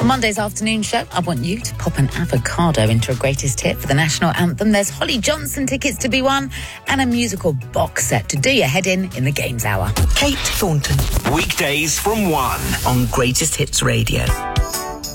On Monday's afternoon show, I want you to pop an avocado into a greatest hit for the national anthem. There's Holly Johnson tickets to be won and a musical box set to do your head in the Games Hour. Kate Thornton. Weekdays from 1 on Greatest Hits Radio.